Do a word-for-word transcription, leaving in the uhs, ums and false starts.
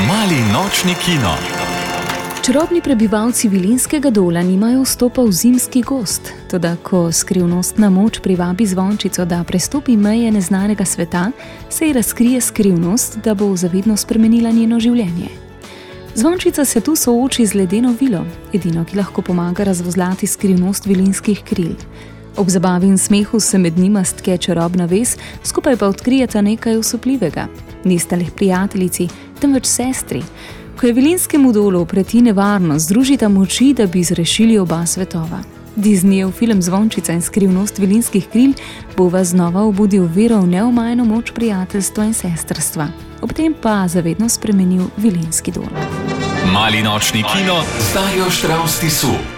Mali nočni kino. Čarobni prebivalci Vilinskega dola nimajo vstopa v zimski gozd, toda ko skrivnostna moč privabi zvončico, da prestopi meje neznanega sveta, se ji razkrije skrivnost, da bo zavedno spremenila njeno življenje. Zvončica se tu sooči z ledeno vilo, edino, ki lahko pomaga razvozlati skrivnost vilinskih kril. Ob zabavi in smehu se med njima stke čarobna vez, skupaj pa odkrijeta nekaj osupljivega. Nista le prijateljici, temveč sestri. Ko je Vilinskemu dolu preti nevarno, združita moči, da bi zrešili oba svetova. Disneyev film Zvončica in skrivnost vilinskih kril bo vas znova obudil vero v neomajno moč prijateljstva in sestrstva. Ob tem pa zavedno spremenil Vilinski dol. Mali nočni kino z Darjo Štravs Tisu.